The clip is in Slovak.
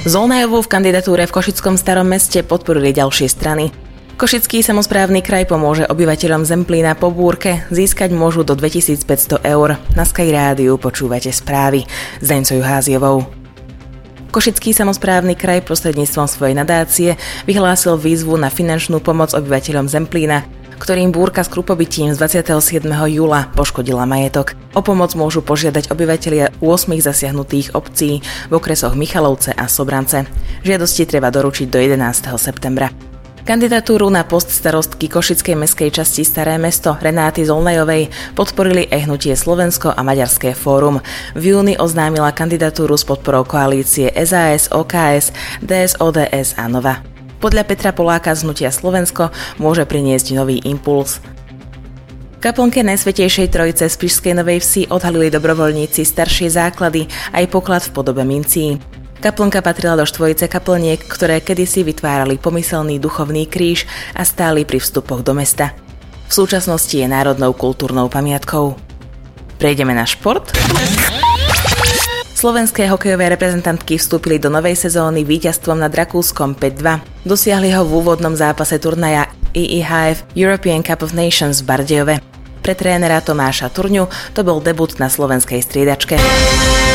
Zolnajovú v kandidatúre v Košickom Starom Meste podporili ďalšie strany. Košický samosprávny kraj pomôže obyvateľom Zemplína po búrke, získať môžu do 2500 eur. Na Sky Rádiu počúvate správy s Deňcou Juháziovou. Košický samosprávny kraj prostredníctvom svojej nadácie vyhlásil výzvu na finančnú pomoc obyvateľom Zemplína, ktorým búrka s krupobytím z 27. júla poškodila majetok. O pomoc môžu požiadať obyvatelia 8 zasiahnutých obcí v okresoch Michalovce a Sobrance. Žiadosti treba doručiť do 11. septembra. Kandidatúru na post starostky Košickej mestskej časti Staré Mesto Renáty Zolnajovej podporili aj hnutie Slovensko a Maďarské fórum. V júni oznámila kandidatúru s podporou koalície SAS, OKS, DS, ODS a Nova. Podľa Petra Poláka z hnutia Slovensko môže priniesť nový impuls. Kaplnke Najsvätejšej Trojice z Spišskej Novej Vsi odhalili dobrovoľníci staršie základy aj poklad v podobe mincí. Kaplnka patrila do štvojice kaplniek, ktoré kedysi vytvárali pomyselný duchovný kríž a stáli pri vstupoch do mesta. V súčasnosti je národnou kultúrnou pamiatkou. Prejdeme na šport. Slovenské hokejové reprezentantky vstúpili do novej sezóny víťazstvom nad Rakúskom 5-2. Dosiahli ho v úvodnom zápase turnaja IIHF European Cup of Nations v Bardejove. Pre trénera Tomáša Turňu to bol debut na slovenskej striedačke.